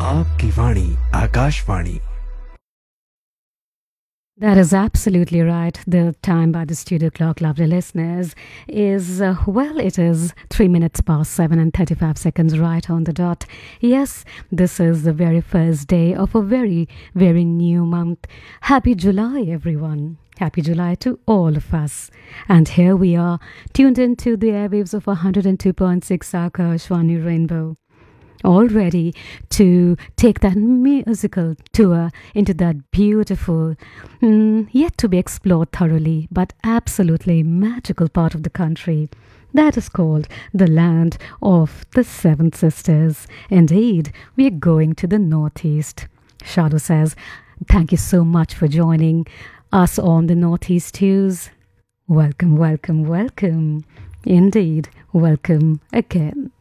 आपकी वाणी Akashvani. That is absolutely right. The time by the studio clock, lovely listeners, is, it is 3 minutes past 7 and 35 seconds right on the dot. Yes, this is the very first day of a very, very new month. Happy July, everyone. Happy July to all of us. And here we are, tuned into the airwaves of 102.6 Akashvani Rainbow, all ready to take that musical tour into that beautiful, yet to be explored thoroughly, but absolutely magical part of the country that is called the land of the Seven Sisters. Indeed, we are going to the Northeast. Shadu says, thank you so much for joining us on the Northeast Tues. Welcome, welcome, welcome. Indeed, welcome again.